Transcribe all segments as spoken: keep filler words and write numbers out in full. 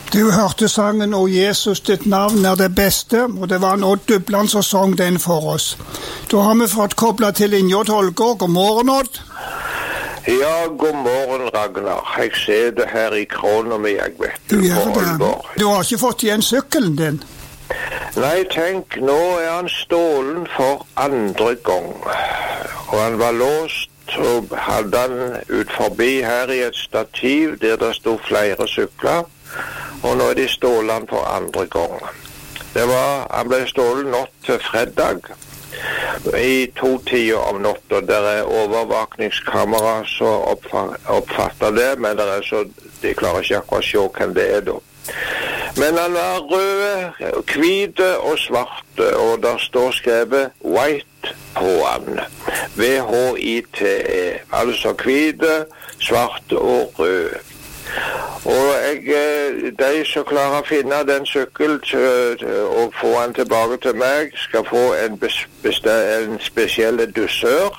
Du hørte sangen «Og Jesus, ditt navn er det beste», og det var en Odd Dubland som sang den for oss. Da har vi fått koblet til linja til Ålgård. God morgen, Odd. Ja, god morgen, Ragnar. Jeg ser det her i krona mi, jeg vet du, du på Ålgård. Du har ikke fått igjen sykkelen din? Nei, tenk, nå er han stålen for andre gang. Og han var låst, og hadde han ut forbi her i et stativ der det stod flere sykler. Og nå er de stålen for andre gang. Det var, han ble stålen natt til fredag i to tider om natt, og der er overvakningskamera som oppfatter det, men det er så, de klarer ikke akkurat å se hvem det er da. Men han var røde, hvite og svarte, og der står skrevet white på han. V H I T E, altså hvite, svarte og røde. Og jeg, de som klarer å finne den sykkel og få den tilbake til meg, skal få en, en spesiell dusør.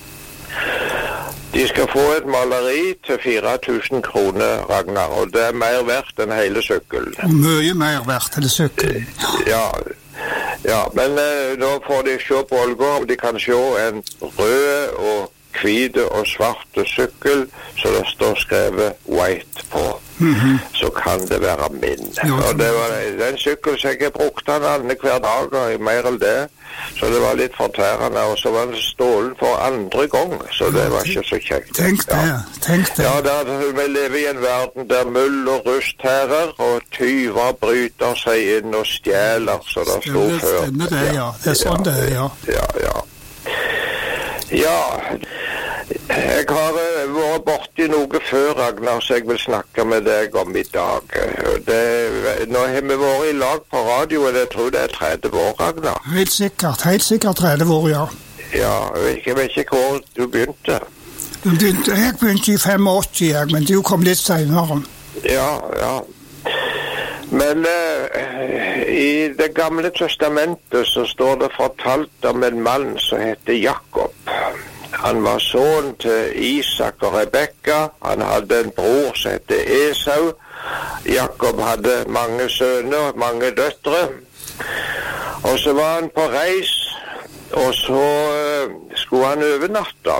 De skal få et maleri til fire tusen kroner, Ragnar, og det er mer verdt enn hele sykkelen. Mye mer verdt enn sykkelen. Ja, ja, men uh, nå får de se på Ålgård, de kan se en rød og hvite og svarte sykkel, så det står skrevet white på. Mm-hmm. Så kan det være min. Jo, og det var den sykkel som jeg brukte han alle hver dag, og mer enn det. Så det var litt fortærende, og så var den stålen for andre gang, så det var ikke så kjekt. Tenk det, ja. Tenk det. Ja, der, vi lever i en verden der mull og rust herrer, og tyver bryter seg inn og stjeler, så det stod før. Det stemmer det, ja. Det er sånn ja, det er, ja. Ja, ja. Ja, jeg har uh, vært borti noe før, Ragnar, så jeg vil snakke med deg om i dag. Det, nå har vi vært i lag på radio, og jeg tror det er tretti år, Ragnar. Helt sikkert, helt sikkert tretti år, ja. Ja, jeg vet ikke hvor du begynte. Du begynte, jeg begynte i åttifem, jeg, men du kom litt senere. Ja, ja. Men uh, i det gamle testamentet så står det fortalt om en mann som heter Jakob. Han var sønn til Isak og Rebekka. Han hadde en bror som heter Esau. Jakob hadde mange sønner, mange døtre. Og så var han på reis, og så uh, skulle han overnatte.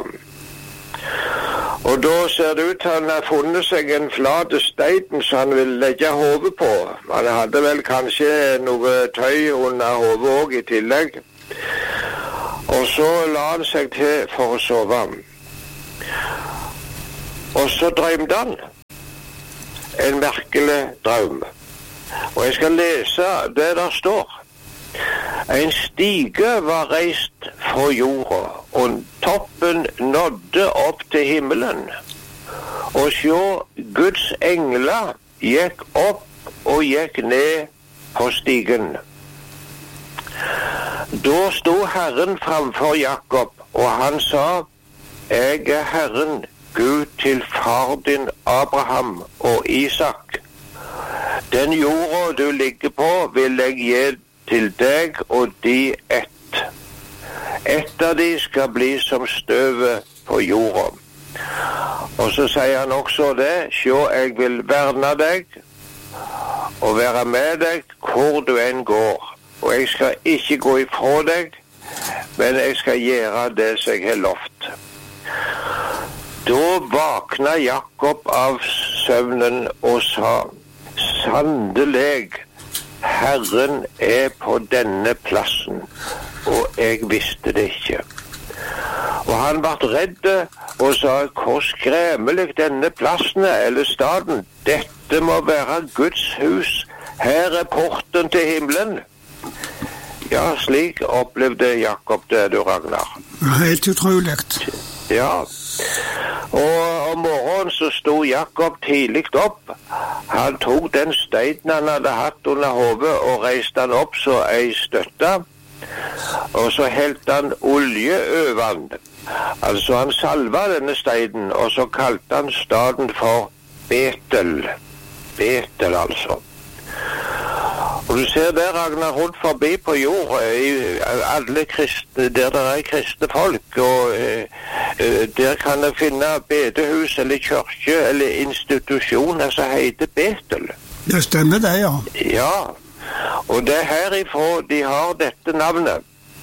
Og da ser det ut til han har funnet seg en flate stein som han vil legge hodet på. Han hadde vel kanskje noe tøy under hodet også i tillegg. Og så la han seg til for å sove. Og så drømte han en merkelig drøm. Og jeg skal lese det der står. En stige var reist fra jorda, og toppen nådde opp til himmelen. Og så Guds engler gikk opp og gikk ned på stigen. Da stod Herren framfor Jakob, og han sa, jeg er Herren, Gud til far din Abraham og Isak. Den jorda du ligger på vil jeg gi til deg og de ett. Ett av de skal bli som støvet på jorda. Og så sier han også det, sjå, jeg vil verne deg og være med deg hvor du enn går. Og jeg skal ikke gå ifra deg, men jeg skal gjøre det som jeg har lovt. Da vakna Jakob av søvnen og sa, sannelig, Herren er på denne plassen, og jeg visste det ikke. Og han ble redd og sa, hvor skremmelig denne plassen er, eller staden. Dette må være Guds hus. Her er porten til himmelen. Ja, slik opplevde Jakob det, du Ragnar. Helt utrolig. Ja, og om morgenen så stod Jakob tidlig opp. Han tok den steinen han hadde hatt under hodet og reiste han opp så ei støtte. Og så helte han olje over han. Altså han salva denne steinen, og så kalte han staden for Betel. Betel altså. Og du ser der, Ragnar, rundt forbi på jord, i alle kristne, der det er kristne folk, og eh, der kan du finne bedehus eller kirke eller institusjoner som heter Betel. Det stemmer det, ja. Ja, og det er herifra de har dette navnet.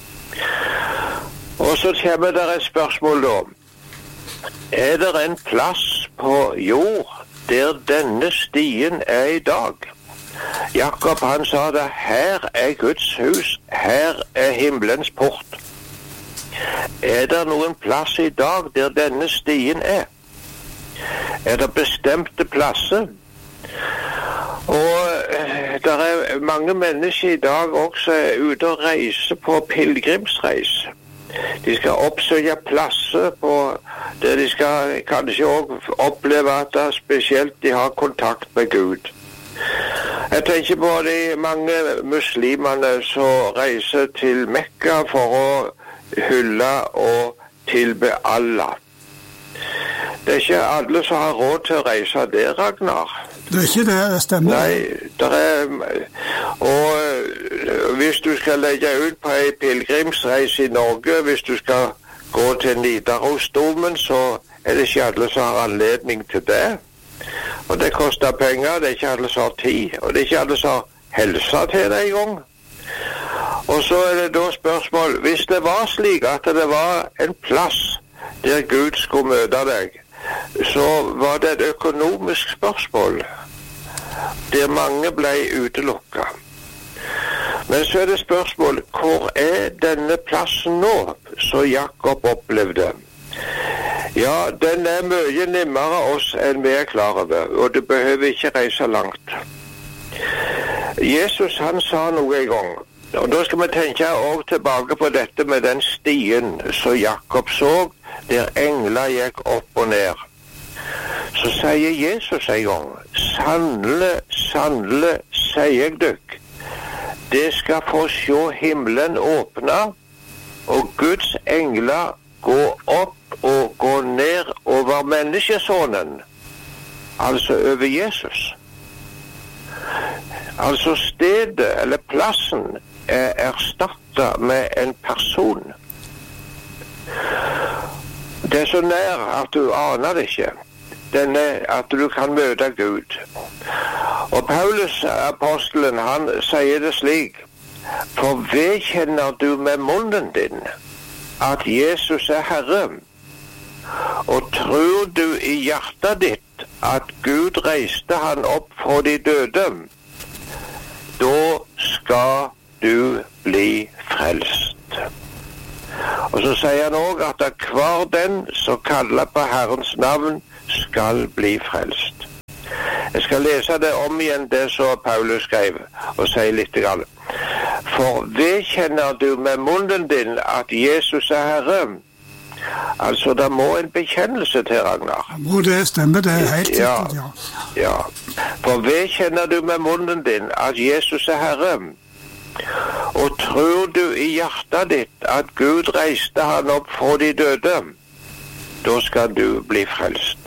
Og så kommer det et spørsmål da. Er det en plass på jord der denne stien er i dag? Jakob han sa det, her er Guds hus, her er himmelens port. Er det noen plass i dag der denne stien er? Er det bestemte plasser? Og det er mange mennesker i dag også ute og reiser på pilgrimsreise. De skal oppsøke plasser på der de skal kanskje også oppleve at spesielt de har kontakt med Gud. Jeg tenker på de mange muslimene som reiser til Mekka for å hylle og tilbe Allah. Det er ikke alle som har råd til å reise der, Ragnar. Det er ikke det, det stemmer. Nei, det er... Og hvis du skal legge ut på en pilgrimsreise i Norge, hvis du skal gå til Nidarosdomen, så er det ikke alle som har anledning til det. Og det koster penger, det er ikke alle som har tid, og det er ikke alle som har helse til det en gang. Og så er det da spørsmål, hvis det var slik at det var en plass der Gud skulle møte deg, så var det et økonomisk spørsmål der mange ble utelukket. Men så er det spørsmål, hvor er denne plassen nå, som Jakob opplevde? Ja, den er mye nærmere oss enn vi er klar over, og du behøver ikke reise langt. Jesus han sa noe en gang, og da skal vi tenke også tilbake på dette med den stien som Jakob så, der engler gikk opp og ned. Så sier Jesus en gang, sannelig, sannelig, sier jeg dykk, det skal få se himmelen åpne, og Guds engler gå opp og gå ned over menneskesonen, altså over Jesus. Altså stedet eller plassen er erstattet med en person. Det er så nær at du aner det ikke. Denne, at du kan møte Gud. Og Paulus, apostelen, han sier det slik, for vedkjenner du med munnen din at Jesus er Herre, og tror du i hjertet ditt at Gud reiste han opp fra de døde, da skal du bli frelst. Og så sier han også at hver den som kaller på Herrens navn skal bli frelst. Jeg skal lese det om igjen, det som Paulus skrev, og sier litt grann. For vedkjenner du med munnen din at Jesus er Herre? Altså, det må en bekjennelse til, Ragnar. Må det stemme, det er helt sikkert, ja. Ja. For vedkjenner du med munnen din at Jesus er Herre? Og tror du i hjertet ditt at Gud reiste han opp fra de døde? Da skal du bli frelst.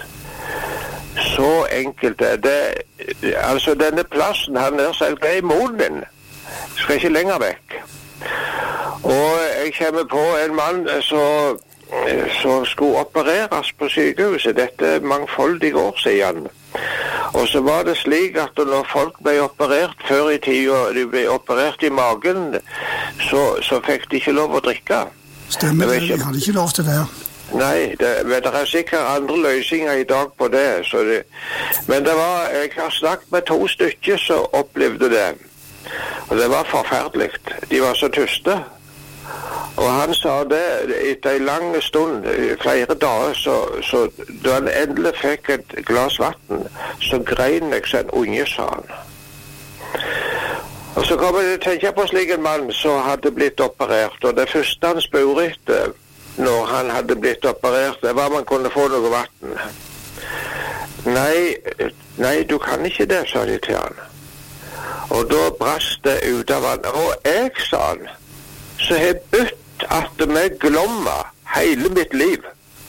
Så enkelt er det. Altså denne plassen, han er sagt, det er i munnen. Skal ikke lenger vekk. Og jeg kommer på en mann som, som skulle opereres på sykehuset. Dette er mangfoldige år siden. Og så var det slik at når folk ble operert før i tid, og de ble operert i magen, så, så fikk de ikke lov å drikke. Stemmer, de hadde ikke lov til det. Nei, det, men det er sikkert andre løsninger i dag på det. Så det men det var, jeg har snakket med to stykker som opplevde det. Og det var forferdelig. De var så tyste. Og han sa det etter en lang stund, flere dager, så, så da han endelig fikk et glass vatten, så grein jeg som en unge, sa han. Og så kom jeg til å tenke på slik en mann som hadde blitt operert, og det første han spurte etter når han hadde blitt operert, det var man kunne få noe vatten. Nei, nei, du kan ikke det, sa de til han. Og da brast det ut av han. Og jeg, sa han, så har jeg bytt at vi glommer hele mitt liv.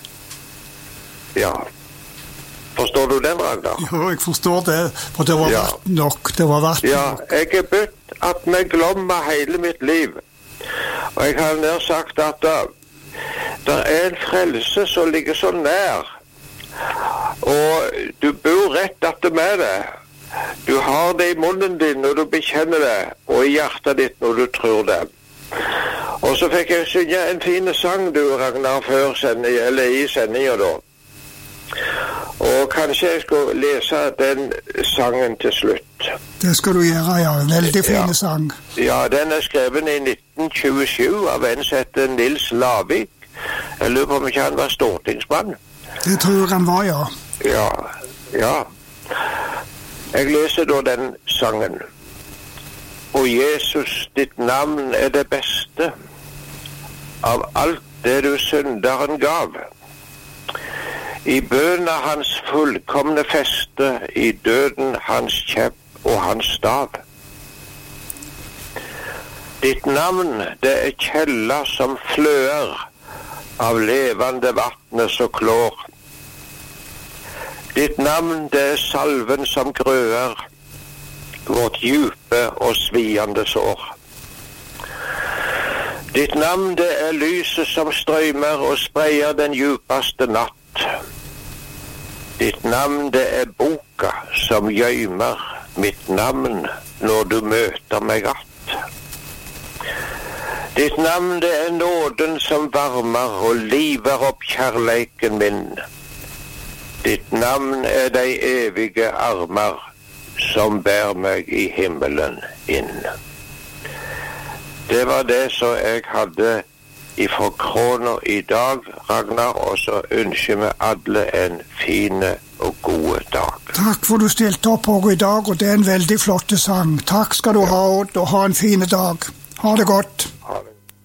Ja. Forstår du den, Ragnar? Jo, jeg forstår det, for det var ja. Vatten nok. Det var vatten ja, nok. Jeg har bytt at vi glommer hele mitt liv. Og jeg har nær sagt at det er en frelse som ligger så nær, og du bor rett etter med det, Du har det i munnen din når du bekjenner det, og i hjertet ditt når du tror det. Og så fikk jeg synge en fin sang, du Ragnar, før sending, eller i sendingen da. Og kanskje jeg skal lese den sangen til slutt. Det skal du gjøre, ja. Veldig fin ja. sang. Ja, den er skrevet i nitten tjuesju av en som heter Nils Lavik. Jeg lurer på om ikke han var stortingsmann. Det tror jeg han var, ja. Ja, ja. Jeg leser da den sangen. Og Jesus, ditt navn er det beste av alt det du synderen gav. I bønene hans fullkomne feste, i døden hans kjepp og hans stav. Ditt navn, det er kjella som fløer av levende vattnet så klår. Ditt navn, det er salven som grøer vårt djupe og sviende sår. Ditt navn, det er lyset som strømmer og spreier den djupeste natt. Ditt navn, det er boka som gjøymer mitt navn når du møter meg att. Ditt navn, det er nåden som varmer og liver opp kjærleiken min. Ditt navn er de evige armer som bær meg i himmelen inn. Det var det som jeg hadde ifra krona i dag, Ragnar, og så ønsker vi alle en fin og god dag. Takk for du stilte opp også i dag, og det er en veldig flott sang. Takk skal du ha, Odd, og ha en fin dag. Ha det godt.